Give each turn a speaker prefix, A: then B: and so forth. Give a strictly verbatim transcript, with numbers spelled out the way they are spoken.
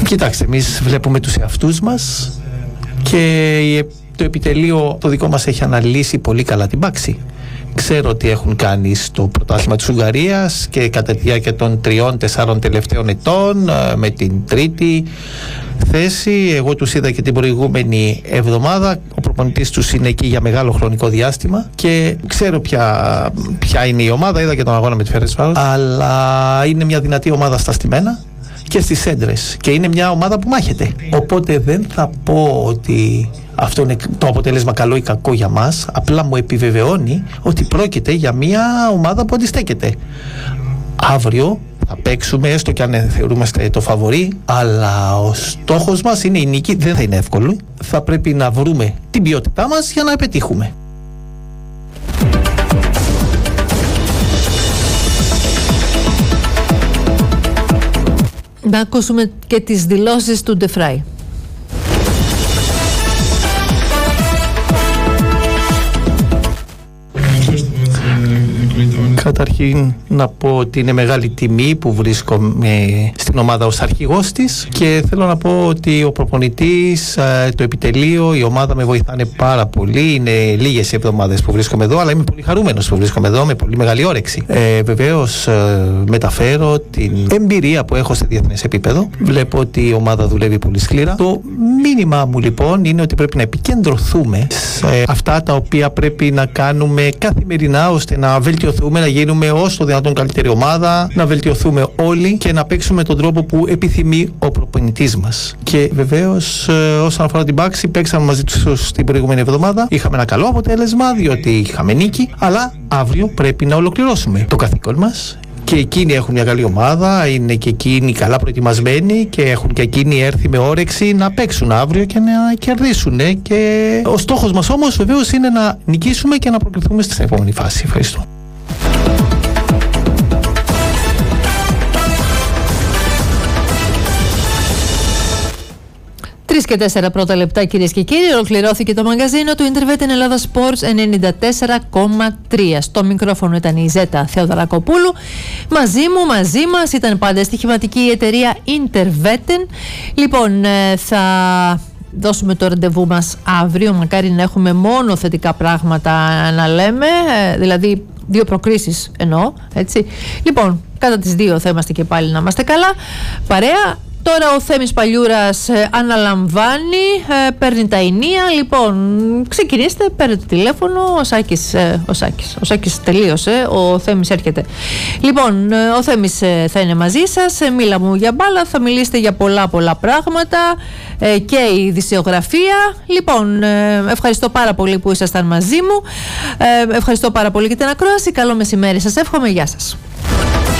A: Κοιτάξτε, εμείς βλέπουμε τους εαυτούς μας και το επιτελείο το δικό μας έχει αναλύσει πολύ καλά την πάξη. Ξέρω τι έχουν κάνει στο πρωτάθλημα της Ουγγαρίας και κατά τη διάρκεια των τριών τεσσάρων τελευταίων ετών με την τρίτη θέση. Εγώ τους είδα και την προηγούμενη εβδομάδα. Ο προπονητής τους είναι εκεί για μεγάλο χρονικό διάστημα και ξέρω ποια, ποια είναι η ομάδα. Είδα και τον αγώνα με τη Φέρεντσβάρος, αλλά είναι μια δυνατή ομάδα στα στημένα και στις έντρες και είναι μια ομάδα που μάχεται. Οπότε δεν θα πω ότι αυτό είναι το αποτέλεσμα καλό ή κακό για μας, απλά μου επιβεβαιώνει ότι πρόκειται για μια ομάδα που αντιστέκεται. Αύριο θα παίξουμε, έστω και αν θεωρούμαστε το φαβορί, αλλά ο στόχος μας είναι η νίκη. Δεν θα είναι εύκολο. Θα πρέπει να βρούμε την ποιότητά μας για να πετύχουμε.
B: Να ακούσουμε και τις δηλώσεις του Ντεφράι.
A: Καταρχήν να πω ότι είναι μεγάλη τιμή που βρίσκομαι στην ομάδα ως αρχηγός της και θέλω να πω ότι ο προπονητής, το επιτελείο, η ομάδα με βοηθάνε πάρα πολύ. Είναι λίγες οι εβδομάδες που βρίσκομαι εδώ, αλλά είμαι πολύ χαρούμενος που βρίσκομαι εδώ με πολύ μεγάλη όρεξη. Ε, βεβαίως ε, μεταφέρω την εμπειρία που έχω σε διεθνές επίπεδο. Βλέπω ότι η ομάδα δουλεύει πολύ σκληρά. Το μήνυμά μου λοιπόν είναι ότι πρέπει να επικεντρωθούμε σε αυτά τα οποία πρέπει να κάνουμε καθημερινά ώστε να βελτιωθούμε, να γίνουμε όσο δυνατόν καλύτερη ομάδα, να βελτιωθούμε όλοι και να παίξουμε τον τρόπο που επιθυμεί ο προπονητής μας. Και βεβαίως, όσον αφορά την πάξη, παίξαμε μαζί τους την προηγούμενη εβδομάδα. Είχαμε ένα καλό αποτέλεσμα, διότι είχαμε νίκη, αλλά αύριο πρέπει να ολοκληρώσουμε το καθήκον μας. Και εκείνοι έχουν μια καλή ομάδα, είναι και εκείνοι καλά προετοιμασμένοι και έχουν και εκείνοι έρθει με όρεξη να παίξουν αύριο και να κερδίσουν. Και ο στόχος μας όμως βεβαίως είναι να νικήσουμε και να προκριθούμε στην επόμενη φάση. Ευχαριστώ.
B: Τρεις και τέσσερα πρώτα λεπτά, κυρίες και κύριοι, ολοκληρώθηκε το μαγκαζίνο του Ιντερβέτεν Ελλάδα Sports ενενήντα τέσσερα κόμμα τρία. Στο μικρόφωνο ήταν η Ζέτα Θεοδωρακοπούλου. Μαζί μου, μαζί μας ήταν πάντα στοιχηματική η εταιρεία Ιντερβέτεν. Λοιπόν, θα δώσουμε το ραντεβού μας αύριο. Μακάρι να έχουμε μόνο θετικά πράγματα να λέμε, δηλαδή δύο προκρίσεις εννοώ, έτσι. Λοιπόν, κατά τις δύο θα είμαστε και πάλι να είμαστε καλά. Παρέα. Τώρα ο Θέμης Παλιούρας ε, αναλαμβάνει, ε, παίρνει τα ενία. Λοιπόν, ξεκινήστε, παίρνετε τηλέφωνο. Ο Σάκης, ε, ο Σάκης, ο Σάκης τελείωσε, ο Θέμης έρχεται. Λοιπόν, ε, ο Θέμης ε, θα είναι μαζί σας. Ε, μίλα μου για μπάλα, θα μιλήσετε για πολλά πολλά πράγματα ε, και η ειδησιογραφία. Λοιπόν, ε, ευχαριστώ πάρα πολύ που ήσασταν μαζί μου. Ε, ευχαριστώ πάρα πολύ για την ακρόαση. Καλό μεσημέρι σας εύχομαι. Γεια σας.